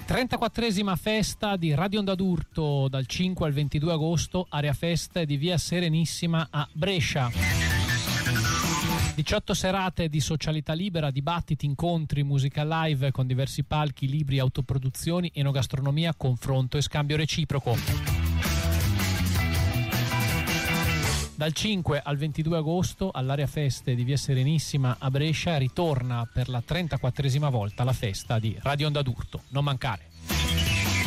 34esima festa di Radio Onda d'Urto dal 5 al 22 agosto, area festa di via Serenissima a Brescia. 18 serate di socialità libera, dibattiti, incontri, musica live con diversi palchi, libri, autoproduzioni, enogastronomia, confronto e scambio reciproco. Dal 5 al 22 agosto all'area feste di via Serenissima a Brescia ritorna per la 34esima volta la festa di Radio Onda d'Urto. Non mancare.